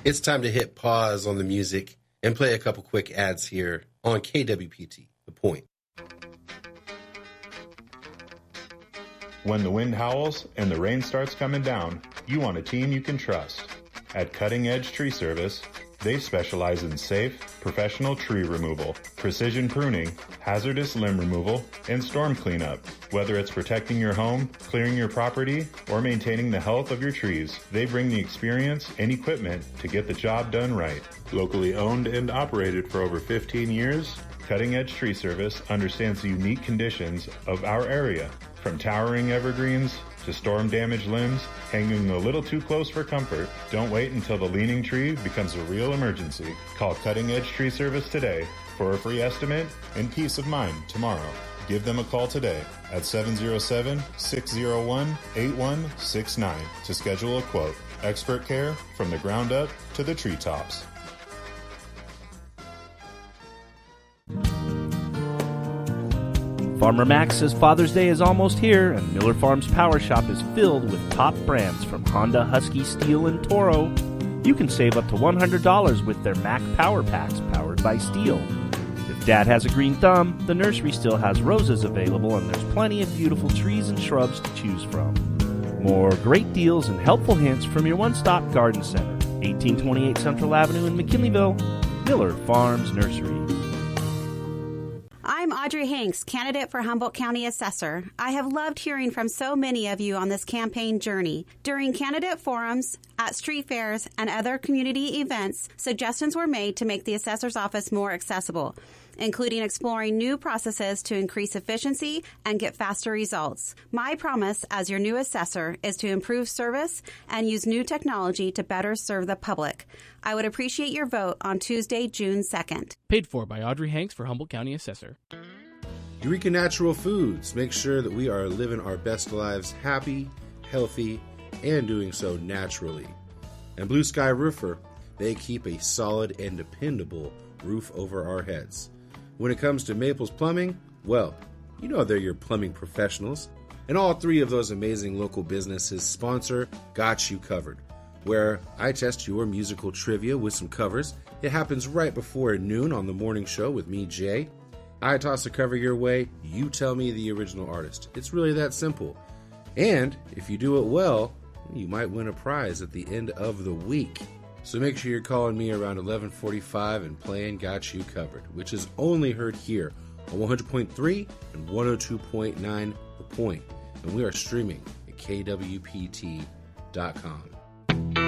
It's time to hit pause on the music and play a couple quick ads here on KWPT, The Point. When the wind howls and the rain starts coming down, you want a team you can trust. At Cutting Edge Tree Service, they specialize in safe, professional tree removal, precision pruning, hazardous limb removal, and storm cleanup. Whether it's protecting your home, clearing your property, or maintaining the health of your trees, they bring the experience and equipment to get the job done right. Locally owned and operated for over 15 years, Cutting Edge Tree Service understands the unique conditions of our area, from towering evergreens to storm-damaged limbs hanging a little too close for comfort. Don't wait until the leaning tree becomes a real emergency. Call Cutting Edge Tree Service today for a free estimate and peace of mind tomorrow. Give them a call today at 707-601-8169 to schedule a quote. Expert care from the ground up to the treetops. Farmer Max says Father's Day is almost here, and Miller Farms Power Shop is filled with top brands from Honda, Husky, Steel, and Toro. You can save up to $100 with their Mac Power Packs powered by Steel. If Dad has a green thumb, the nursery still has roses available, and there's plenty of beautiful trees and shrubs to choose from. More great deals and helpful hints from your one-stop garden center, 1828 Central Avenue in McKinleyville, Miller Farms Nursery. I'm Audrey Hanks, candidate for Humboldt County Assessor. I have loved hearing from so many of you on this campaign journey. During candidate forums, at street fairs, and other community events, suggestions were made to make the assessor's office more accessible, including exploring new processes to increase efficiency and get faster results. My promise as your new assessor is to improve service and use new technology to better serve the public. I would appreciate your vote on Tuesday, June 2nd. Paid for by Audrey Hanks for Humboldt County Assessor. Eureka Natural Foods. Make sure that we are living our best lives happy, healthy, and doing so naturally. And Blue Sky Roofer, they keep a solid and dependable roof over our heads. When it comes to Maples Plumbing, well, you know they're your plumbing professionals. And all three of those amazing local businesses sponsor Got You Covered, where I test your musical trivia with some covers. It happens right before noon on the morning show with me, Jay. I toss a cover your way, you tell me the original artist. It's really that simple. And if you do it well, you might win a prize at the end of the week. So make sure you're calling me around 11:45 and playing Got You Covered, which is only heard here on 100.3 and 102.9 The Point. And we are streaming at kwpt.com.